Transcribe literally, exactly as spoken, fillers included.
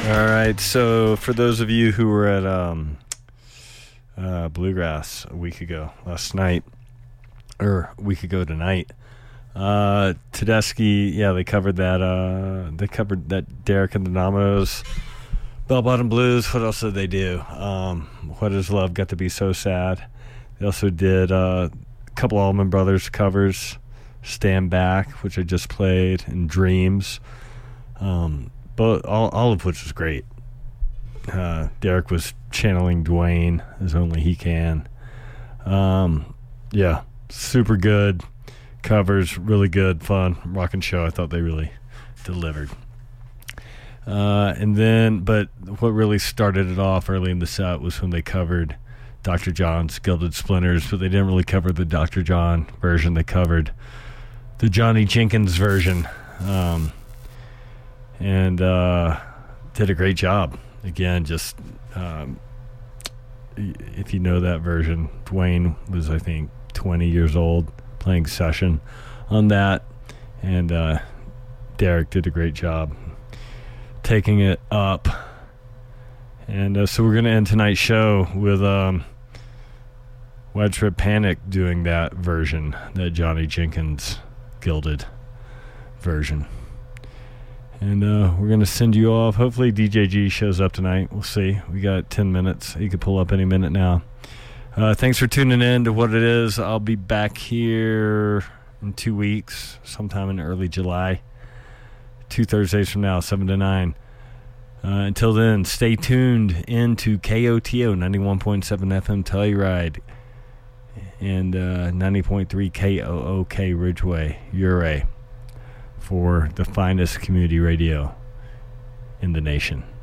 All right, so for those of you who were at um, uh, Bluegrass a week ago, last night, or a week ago tonight, uh, Tedeschi, yeah, they covered that. Uh, they covered that Derek and the Dominoes, Bell Bottom Blues. What else did they do? Um, What Is Love Got to Be So Sad? They also did uh, a couple Allman Brothers covers, Stand Back, which I just played, and Dreams. Um, but all, all of which was great. Uh, Derek was channeling Dwayne as only he can. Um, yeah, super good covers, really good, fun, rockin' show. I thought they really delivered. Uh, and then, but what really started it off early in the set was when they covered Doctor John's Gilded Splinters, but they didn't really cover the Doctor John version. They covered the Johnny Jenkins version. Um, and uh, did a great job. Again, just um, if you know that version, Dwayne was, I think, twenty years old playing session on that, and uh, Derek did a great job taking it up. And uh, so we're going to end tonight's show with um, Widespread Panic doing that version, that Johnny Jenkins Gilded version. And uh, we're going to send you off. Hopefully D J G shows up tonight. We'll see. We got ten minutes. He could pull up any minute now. Uh, thanks for tuning in to What It Is. I'll be back here in two weeks, sometime in early July. Two Thursdays from now, seven to nine. Uh, until then, stay tuned into K O T O ninety-one point seven F M Telluride and uh, ninety point three K O O K Ridgeway, Uray, for the finest community radio in the nation.